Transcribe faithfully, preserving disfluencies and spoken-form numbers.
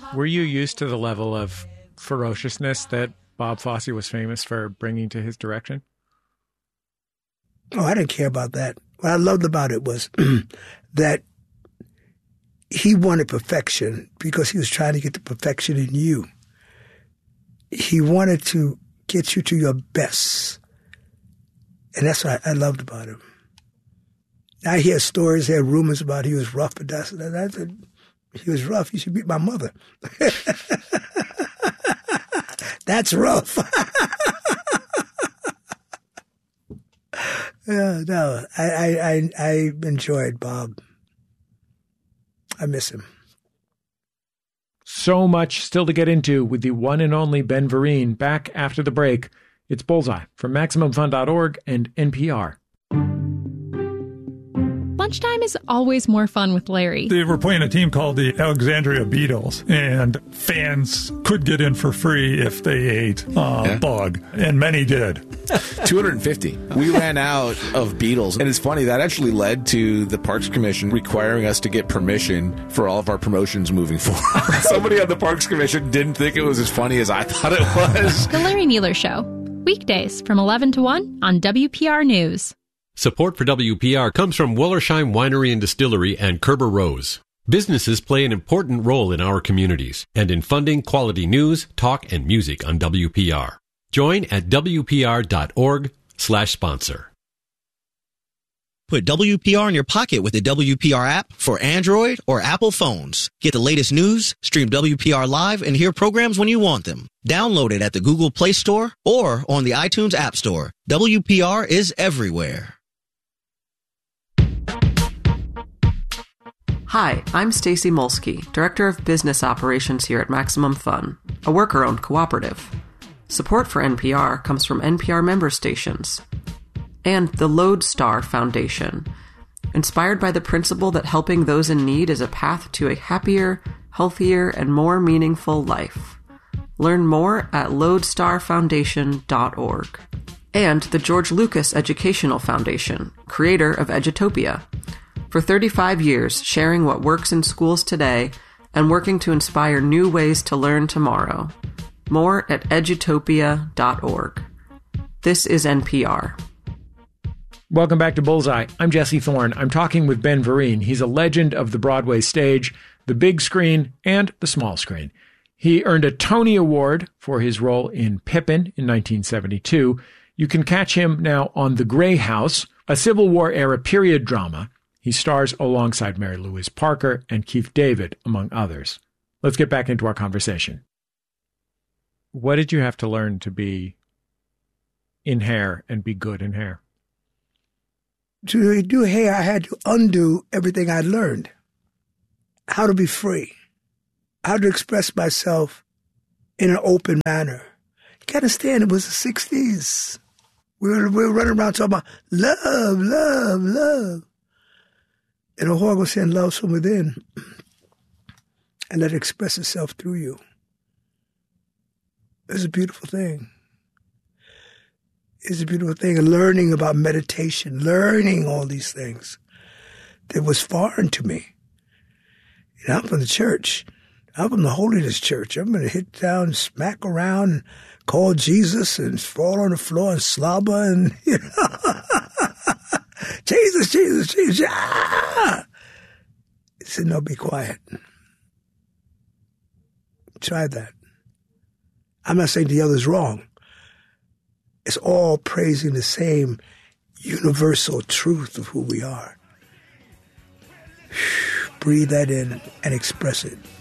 Were you used to the level of ferociousness that Bob Fosse was famous for bringing to his direction? Oh, I didn't care about that. What I loved about it was that he wanted perfection because he was trying to get the perfection in you. He wanted to get you to your best. And that's what I, I loved about him. I hear stories, I hear rumors about he was rough, but that's, that's a, he was rough. You should meet my mother. That's rough. Yeah, no, I, I, I, I enjoyed Bob. I miss him. So much still to get into with the one and only Ben Vereen. Back after the break. It's Bullseye from Maximum Fun dot org and N P R. Lunchtime is always more fun with Larry. They were playing a team called the Alexandria Beatles, and fans could get in for free if they ate uh, yeah. bug, and many did. two hundred fifty. We ran out of Beatles, and it's funny, that actually led to the Parks Commission requiring us to get permission for all of our promotions moving forward. Somebody on the Parks Commission didn't think it was as funny as I thought it was. The Larry Mueller Show, weekdays from eleven to one on W P R News. Support for W P R comes from Wellersheim Winery and Distillery and Kerber Rose. Businesses play an important role in our communities and in funding quality news, talk, and music on W P R. Join at W P R dot org slash sponsor. Put W P R in your pocket with the W P R app for Android or Apple phones. Get the latest news, stream W P R live, and hear programs when you want them. Download it at the Google Play Store or on the iTunes App Store. W P R is everywhere. Hi, I'm Stacy Molsky, Director of Business Operations here at Maximum Fun, a worker-owned cooperative. Support for N P R comes from N P R member stations and the Lodestar Foundation, inspired by the principle that helping those in need is a path to a happier, healthier, and more meaningful life. Learn more at lodestar foundation dot org. And the George Lucas Educational Foundation, creator of Edutopia. For thirty-five years, sharing what works in schools today and working to inspire new ways to learn tomorrow. More at edutopia dot org. This is N P R. Welcome back to Bullseye. I'm Jesse Thorne. I'm talking with Ben Vereen. He's a legend of the Broadway stage, the big screen, and the small screen. He earned a Tony Award for his role in Pippin in nineteen seventy-two. You can catch him now on The Grey House, a Civil War-era period drama. He stars alongside Mary Louise Parker and Keith David, among others. Let's get back into our conversation. What did you have to learn to be in hair and be good in hair? To do hair, I had to undo everything I learned. How to be free. How to express myself in an open manner. You got to understand, it was the sixties. We were, we were running around talking about love, love, love. And the whore was saying love from within and let it express itself through you. It's a beautiful thing. It's a beautiful thing. And learning about meditation, learning all these things that was foreign to me. You know, I'm from the church. I'm from the Holiness Church. I'm going to hit down, smack around, and call Jesus and fall on the floor and slobber and, you know. Jesus, Jesus, Jesus. Ah! He said, no, be quiet. Try that. I'm not saying the other's wrong. It's all praising the same universal truth of who we are. Breathe that in and express it.